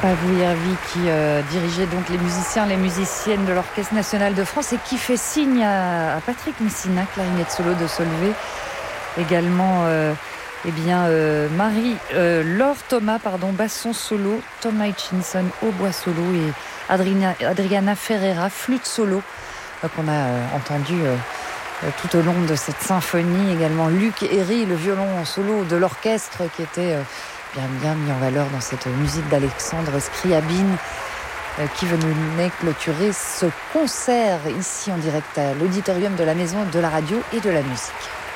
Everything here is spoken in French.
Pavouiervi qui dirigeait donc les musiciens, les musiciennes de l'Orchestre National de France et qui fait signe à Patrick Messina, clarinette solo, de se lever. Également, Laure Thomas, basson solo, Tom Hutchinson, hautbois solo et Adriana Ferreira, flûte solo, qu'on a entendu tout au long de cette symphonie. Également Luc Herry, le violon solo de l'orchestre qui était bien mis en valeur dans cette musique d'Alexandre Scriabine qui venait clôturer ce concert ici en direct à l'auditorium de la Maison de la Radio et de la Musique.